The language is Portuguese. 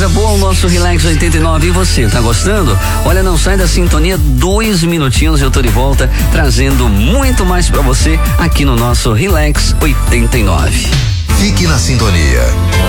coisa boa o nosso Relax 89. E você, tá gostando? Olha, não sai da sintonia, 2 minutinhos eu tô de volta, trazendo muito mais pra você aqui no nosso Relax 89. Fique na sintonia.